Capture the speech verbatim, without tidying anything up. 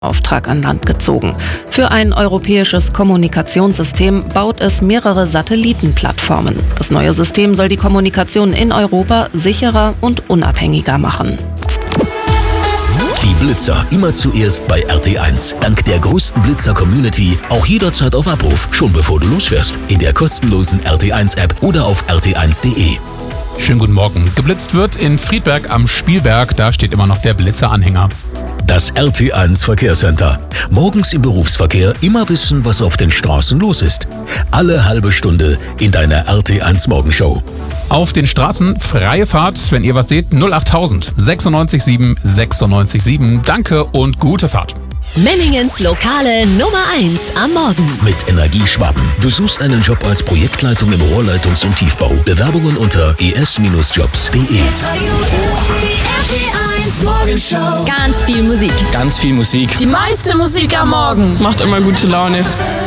Auftrag an Land gezogen. Für ein europäisches Kommunikationssystem baut es mehrere Satellitenplattformen. Das neue System soll die Kommunikation in Europa sicherer und unabhängiger machen. Die Blitzer immer zuerst bei R T eins. Dank der größten Blitzer-Community auch jederzeit auf Abruf, schon bevor du losfährst. In der kostenlosen R T eins App oder auf r t eins punkt d e. Schönen guten Morgen. Geblitzt wird in Friedberg am Spielberg. Da steht immer noch der Blitzer-Anhänger. Das R T eins Verkehrscenter. Morgens im Berufsverkehr immer wissen, was auf den Straßen los ist. Alle halbe Stunde in deiner R T eins Morgenshow. Auf den Straßen freie Fahrt. Wenn ihr was seht, null acht tausend sechsundneunzig sieben sechsundneunzig sieben. Danke und gute Fahrt. Menningens lokale Nummer eins am Morgen. Mit Energieschwaben. Du suchst einen Job als Projektleitung im Rohrleitungs- und Tiefbau. Bewerbungen unter e s jobs punkt d e. Ganz viel Musik. Ganz viel Musik. Die meiste Musik am Morgen. Macht immer gute Laune.